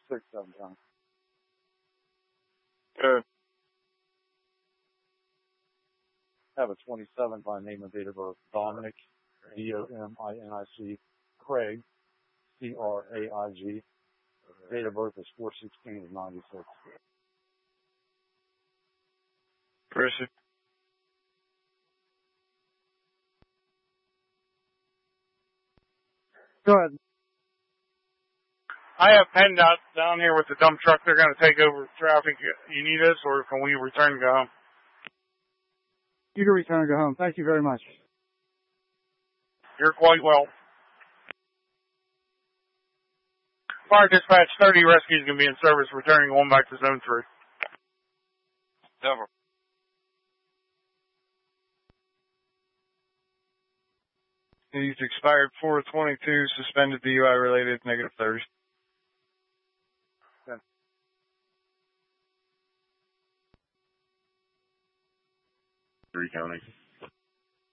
6-7, John. Good. Have a 27 by name and date of birth. Dominic, D-O-M-I-N-I-C, Craig, C-R-A-I-G. Date of birth is 4/16/96. Proceed. Go ahead. I have PennDOT down here with the dump truck. They're going to take over traffic. You need us, or can we return and go home? You can return and go home. Thank you very much. You're quite well. Fire dispatch 30 rescues going to be in service, returning one back to zone 3. Over. He's expired 4/22, suspended DUI related, -30. 3 county.